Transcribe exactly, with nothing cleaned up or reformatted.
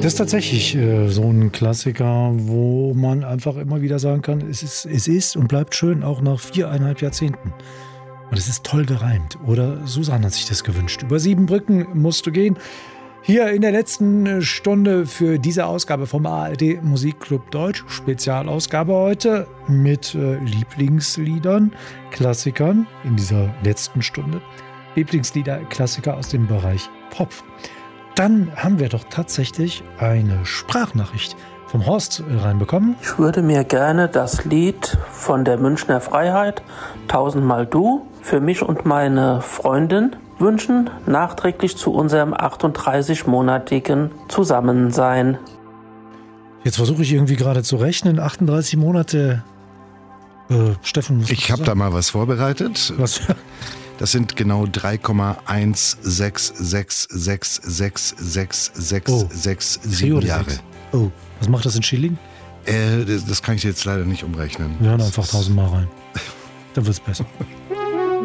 Das ist tatsächlich äh, so ein Klassiker, wo man einfach immer wieder sagen kann, es ist, es ist und bleibt schön, auch nach viereinhalb Jahrzehnten. Und es ist toll gereimt. Oder Susanne hat sich das gewünscht. Über sieben Brücken musst du gehen. Hier in der letzten Stunde für diese Ausgabe vom A R D Musikclub Deutsch. Spezialausgabe heute mit äh, Lieblingsliedern, Klassikern in dieser letzten Stunde. Lieblingslieder, Klassiker aus dem Bereich Pop. Dann haben wir doch tatsächlich eine Sprachnachricht vom Horst reinbekommen. Ich würde mir gerne das Lied von der Münchner Freiheit, Tausendmal Du, für mich und meine Freundin wünschen, nachträglich zu unserem achtunddreißig-monatigen Zusammensein. Jetzt versuche ich irgendwie gerade zu rechnen. achtunddreißig Monate. Äh, Steffen, ich habe da mal was vorbereitet. Was für? Das sind genau drei Komma eins sechs sechs sechs sechs sechs sechs Oh, sechs sieben Jahre. Oh, was macht das in Schilling? Äh, das, das kann ich jetzt leider nicht umrechnen. Wir hören einfach tausendmal rein. Dann wird's besser.